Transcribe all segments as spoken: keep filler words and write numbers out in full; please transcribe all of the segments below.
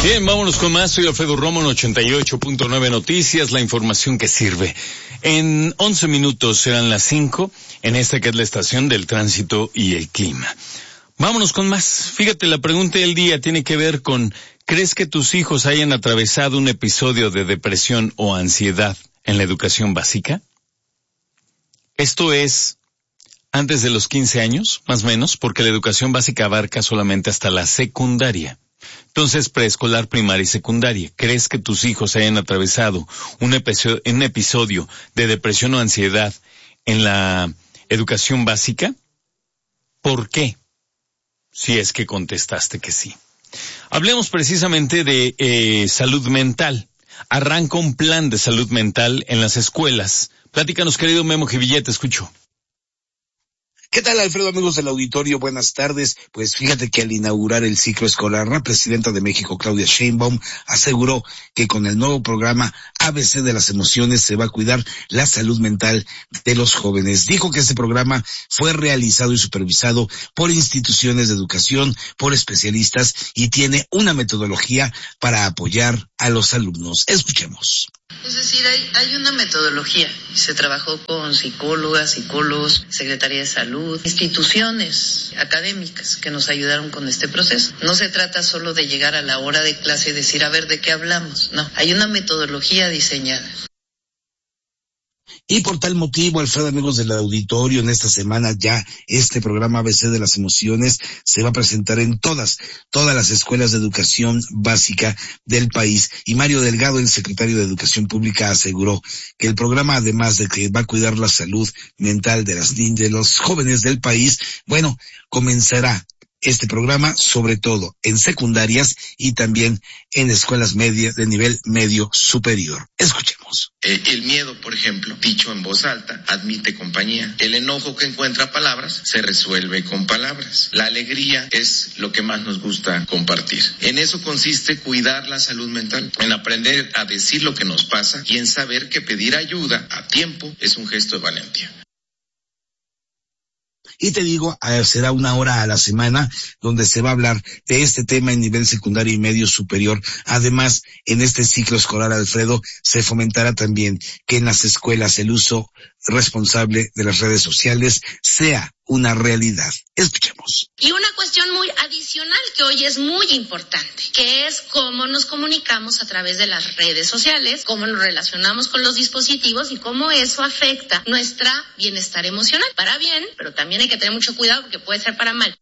Bien, vámonos con más. Soy Alfredo Romo en ochenta y ocho punto nueve Noticias, la información que sirve. En once minutos serán las cinco, en esta que es la estación del tránsito y el clima. Vámonos con más. Fíjate, la pregunta del día tiene que ver con, ¿crees que tus hijos hayan atravesado un episodio de depresión o ansiedad en la educación básica? Esto es antes de los quince años, más o menos, porque la educación básica abarca solamente hasta la secundaria. Entonces, preescolar, primaria y secundaria. ¿Crees que tus hijos hayan atravesado un episodio, un episodio de depresión o ansiedad en la educación básica? ¿Por qué? Si es que contestaste que sí. Hablemos precisamente de eh, salud mental. Arranca un plan de salud mental en las escuelas. Platícanos, querido Memo Jivillé, te escucho. ¿Qué tal, Alfredo, amigos del auditorio? Buenas tardes. Pues fíjate que al inaugurar el ciclo escolar, la presidenta de México, Claudia Sheinbaum, aseguró que con el nuevo programa A B C de las emociones se va a cuidar la salud mental de los jóvenes. Dijo que este programa fue realizado y supervisado por instituciones de educación, por especialistas y tiene una metodología para apoyar a los alumnos. Escuchemos. Es decir, hay, hay una metodología. Se trabajó con psicólogas, psicólogos, Secretaría de Salud, instituciones académicas que nos ayudaron con este proceso. No se trata solo de llegar a la hora de clase y decir, a ver, ¿de qué hablamos? No, hay una metodología diseñada. Y por tal motivo, Alfredo, amigos del auditorio, en esta semana ya este programa A B C de las emociones se va a presentar en todas, todas las escuelas de educación básica del país. Y Mario Delgado, el secretario de Educación Pública, aseguró que el programa, además de que va a cuidar la salud mental de las de los jóvenes del país, bueno, comenzará este programa sobre todo en secundarias y también en escuelas medias de nivel medio superior. Escuchemos. Eh, el miedo, por ejemplo, dicho en voz alta, admite compañía. El enojo que encuentra palabras se resuelve con palabras. La alegría es lo que más nos gusta compartir. En eso consiste cuidar la salud mental, en aprender a decir lo que nos pasa y en saber que pedir ayuda a tiempo es un gesto de valentía. Y te digo, será una hora a la semana donde se va a hablar de este tema en nivel secundario y medio superior. Además, en este ciclo escolar, Alfredo, se fomentará también que en las escuelas el uso responsable de las redes sociales sea una realidad. Escuchemos. Y una cuestión muy adicional que hoy es muy importante, que es cómo nos comunicamos a través de las redes sociales, cómo nos relacionamos con los dispositivos y cómo eso afecta nuestra bienestar emocional. Para bien, pero también hay que tener mucho cuidado porque puede ser para mal.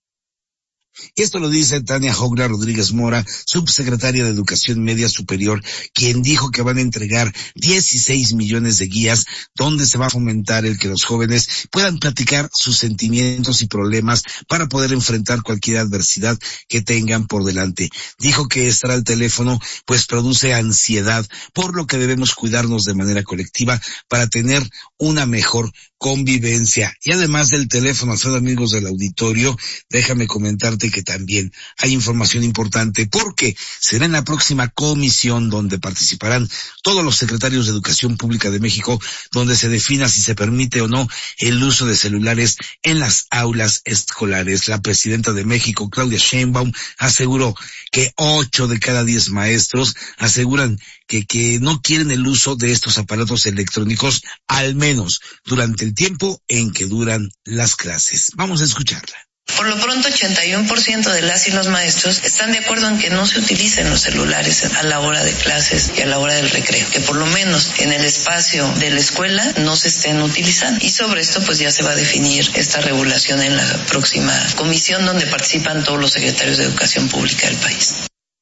Y esto lo dice Tania Jogla Rodríguez Mora, subsecretaria de Educación Media Superior, quien dijo que van a entregar dieciséis millones de guías donde se va a fomentar el que los jóvenes puedan platicar sus sentimientos y problemas para poder enfrentar cualquier adversidad que tengan por delante. Dijo que estar al teléfono pues produce ansiedad, por lo que debemos cuidarnos de manera colectiva para tener una mejor convivencia. Y además del teléfono, a todos amigos del auditorio, déjame comentarte que también hay información importante porque será en la próxima comisión donde participarán todos los secretarios de Educación Pública de México, donde se defina si se permite o no el uso de celulares en las aulas escolares. La presidenta de México, Claudia Sheinbaum, aseguró que ocho de cada diez maestros aseguran que, que no quieren el uso de estos aparatos electrónicos, al menos durante el tiempo en que duran las clases. Vamos a escucharla. Por lo pronto, ochenta y uno por ciento de las y los maestros están de acuerdo en que no se utilicen los celulares a la hora de clases y a la hora del recreo, que por lo menos en el espacio de la escuela no se estén utilizando. Y sobre esto pues ya se va a definir esta regulación en la próxima comisión donde participan todos los secretarios de Educación Pública del país.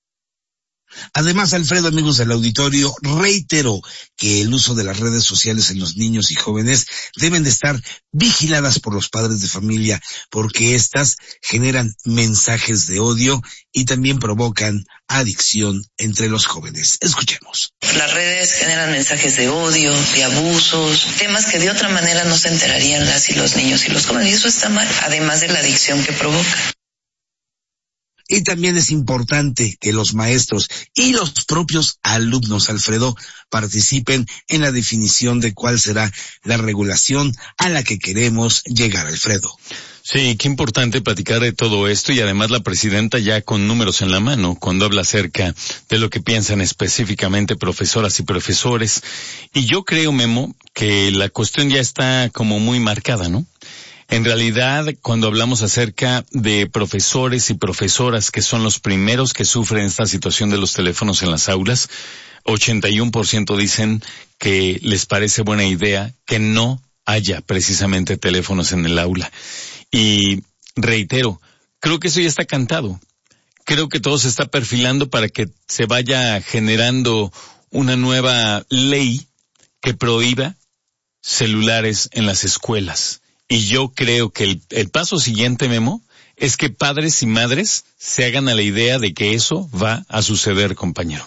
Además, Alfredo, amigos del auditorio, reiteró que el uso de las redes sociales en los niños y jóvenes deben de estar vigiladas por los padres de familia, porque éstas generan mensajes de odio y también provocan adicción entre los jóvenes. Escuchemos. Las redes generan mensajes de odio, de abusos, temas que de otra manera no se enterarían las y los niños y los jóvenes, y eso está mal, además de la adicción que provoca. Y también es importante que los maestros y los propios alumnos, Alfredo, participen en la definición de cuál será la regulación a la que queremos llegar, Alfredo. Sí, qué importante platicar de todo esto y además la presidenta ya con números en la mano cuando habla acerca de lo que piensan específicamente profesoras y profesores. Y yo creo, Memo, que la cuestión ya está como muy marcada, ¿no? En realidad, cuando hablamos acerca de profesores y profesoras que son los primeros que sufren esta situación de los teléfonos en las aulas, ochenta y uno por ciento dicen que les parece buena idea que no haya precisamente teléfonos en el aula. Y reitero, creo que eso ya está cantado. Creo que todo se está perfilando para que se vaya generando una nueva ley que prohíba celulares en las escuelas. Y yo creo que el, el paso siguiente, Memo, es que padres y madres se hagan a la idea de que eso va a suceder, compañero.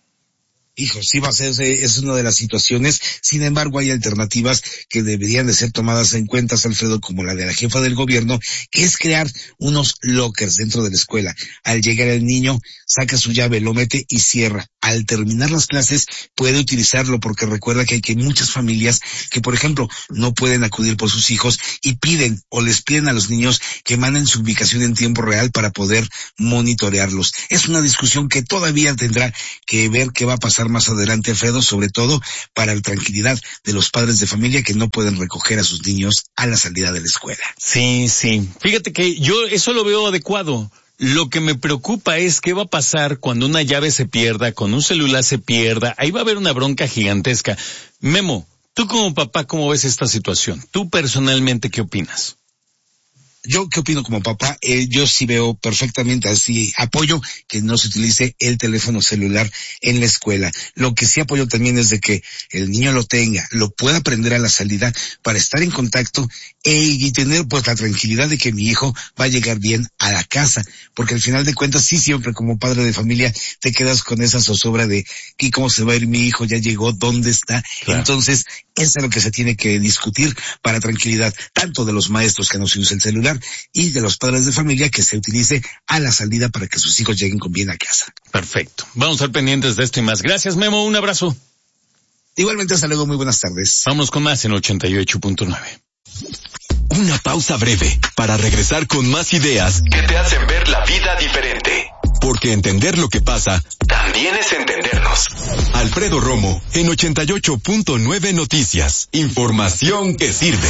Hijo, sí va a ser, es una de las situaciones. Sin embargo, hay alternativas que deberían de ser tomadas en cuenta, Alfredo, como la de la jefa del gobierno, que es crear unos lockers dentro de la escuela. Al llegar el niño, saca su llave, lo mete y cierra. Al terminar las clases, puede utilizarlo, porque recuerda que hay que muchas familias que, por ejemplo, no pueden acudir por sus hijos y piden o les piden a los niños que manden su ubicación en tiempo real para poder monitorearlos. Es una discusión que todavía tendrá que ver qué va a pasar más adelante, Alfredo, sobre todo para la tranquilidad de los padres de familia que no pueden recoger a sus niños a la salida de la escuela. Sí, sí. Fíjate que yo eso lo veo adecuado. Lo que me preocupa es qué va a pasar cuando una llave se pierda, cuando un celular se pierda. Ahí va a haber una bronca gigantesca. Memo, tú como papá, ¿cómo ves esta situación? Tú personalmente, ¿qué opinas? Yo, ¿qué opino como papá? Eh, yo sí veo perfectamente así, apoyo que no se utilice el teléfono celular en la escuela. Lo que sí apoyo también es de que el niño lo tenga, lo pueda aprender a la salida para estar en contacto e, y tener pues la tranquilidad de que mi hijo va a llegar bien a la casa, porque al final de cuentas sí siempre como padre de familia te quedas con esa zozobra de ¿y cómo se va a ir mi hijo? ¿Ya llegó? ¿Dónde está? Claro. Entonces, eso es lo que se tiene que discutir para tranquilidad tanto de los maestros que no se usa el celular y de los padres de familia que se utilice a la salida para que sus hijos lleguen con bien a casa. Perfecto. Vamos a estar pendientes de esto y más. Gracias, Memo. Un abrazo. Igualmente, hasta luego. Muy buenas tardes. Vamos con más en ochenta y ocho punto nueve. Una pausa breve para regresar con más ideas que te hacen ver la vida diferente. Porque entender lo que pasa también es entendernos. Alfredo Romo en ochenta y ocho punto nueve Noticias. Información que sirve.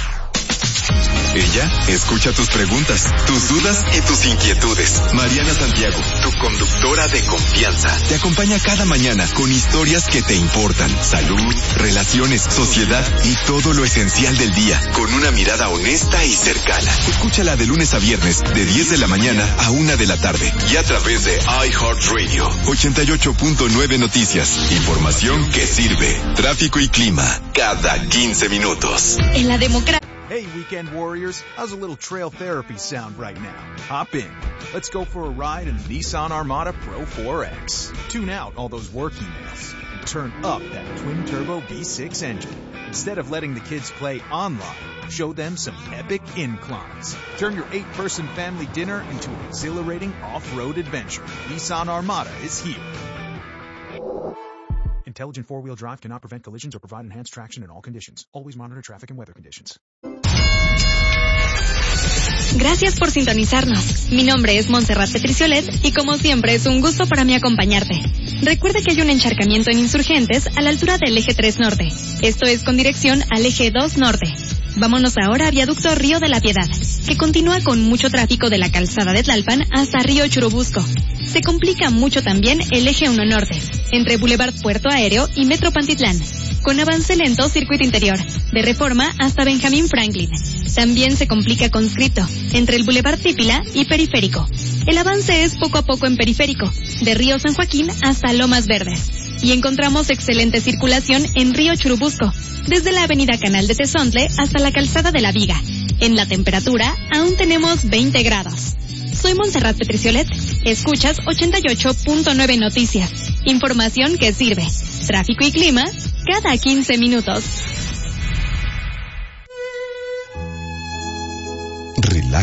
Ella escucha tus preguntas, tus dudas y tus inquietudes. Mariana Santiago, tu conductora de confianza, te acompaña cada mañana con historias que te importan. Salud, relaciones, sociedad y todo lo esencial del día, con una mirada honesta y cercana. Escúchala de lunes a viernes, de diez de la mañana a una de la tarde. Y a través de iHeartRadio. ochenta y ocho punto nueve Noticias. Información que sirve. Tráfico y clima, cada quince minutos. En la democracia. Hey, Weekend Warriors, how's a little trail therapy sound right now? Hop in. Let's go for a ride in the Nissan Armada Pro four X. Tune out all those work emails and turn up that twin-turbo V six engine. Instead of letting the kids play online, show them some epic inclines. Turn your eight-person family dinner into an exhilarating off-road adventure. Nissan Armada is here. Intelligent four-wheel drive cannot prevent collisions or provide enhanced traction in all conditions. Always monitor traffic and weather conditions. Gracias por sintonizarnos. Mi nombre es Montserrat Petriciolet y como siempre es un gusto para mí acompañarte. Recuerda que hay un encharcamiento en Insurgentes a la altura del eje tres Norte. Esto es con dirección al eje dos Norte. Vámonos ahora a Viaducto Río de la Piedad, que continúa con mucho tráfico de la calzada de Tlalpan hasta Río Churubusco. Se complica mucho también el eje uno Norte, entre Boulevard Puerto Aéreo y Metro Pantitlán, con avance lento circuito interior, de Reforma hasta Benjamín Franklin. También se complica conscripto, entre el Boulevard Pípila y Periférico. El avance es poco a poco en Periférico, de Río San Joaquín hasta Lomas Verdes. Y encontramos excelente circulación en Río Churubusco, desde la avenida Canal de Tezontle hasta la calzada de la Viga. En la temperatura, aún tenemos veinte grados. Soy Montserrat Petriciolet. Escuchas ochenta y ocho punto nueve Noticias. Información que sirve. Tráfico y clima, cada quince minutos. Relaja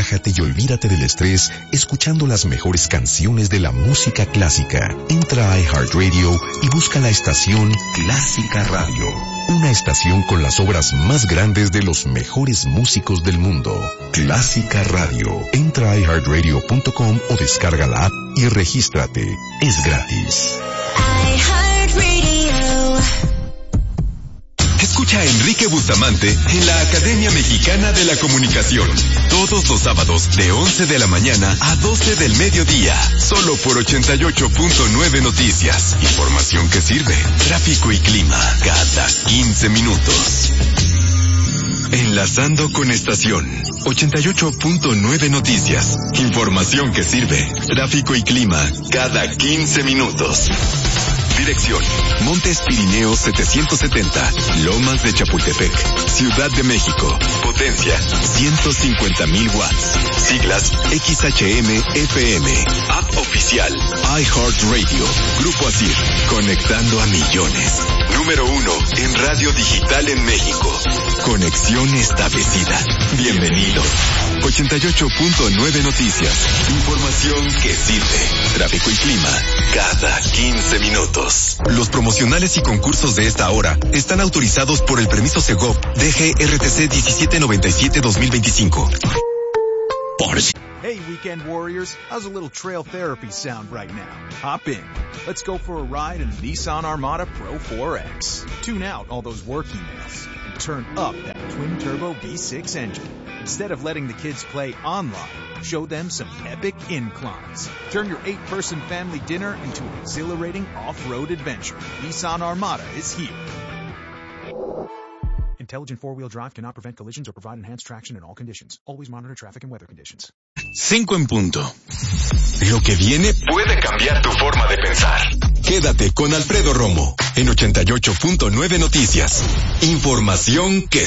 relájate y olvídate del estrés escuchando las mejores canciones de la música clásica. Entra a iHeartRadio y busca la estación Clásica Radio. Una estación con las obras más grandes de los mejores músicos del mundo. Clásica Radio. Entra a i heart radio punto com o descarga la app y regístrate. Es gratis. iHeartRadio. Escucha a Enrique Bustamante en la Academia Mexicana de la Comunicación. Todos los sábados de once de la mañana a doce del mediodía. Solo por ochenta y ocho punto nueve Noticias. Información que sirve. Tráfico y clima cada quince minutos. Enlazando con estación. ochenta y ocho punto nueve Noticias. Información que sirve. Tráfico y clima cada quince minutos. Dirección: Montes Pirineos setecientos setenta, Lomas de Chapultepec, Ciudad de México. Potencia: ciento cincuenta mil watts. Siglas: X H M F M. App oficial: iHeartRadio. Grupo Asir, conectando a millones. Número uno en radio digital en México. Conexión establecida. Bienvenido. ochenta y ocho punto nueve Noticias. Información que sirve. Tráfico y clima cada quince minutos. Los promocionales y concursos de esta hora están autorizados por el permiso Segov D G R T C diecisiete noventa y siete dos mil veinticinco. Hey, weekend warriors, how's a little trail therapy sound right now? Hop in. Let's go for a ride in the Nissan Armada Pro four X. Tune out all those work emails and turn up that twin-turbo V six engine. Instead of letting the kids play online, show them some epic inclines. Turn your eight-person family dinner into an exhilarating off-road adventure. Nissan Armada is here. Intelligent four-wheel drive cannot prevent collisions or provide enhanced traction in all conditions. Always monitor traffic and weather conditions. Cinco en punto. Lo que viene puede cambiar tu forma de pensar. Quédate con Alfredo Romo en ochenta y ocho punto nueve Noticias. Información que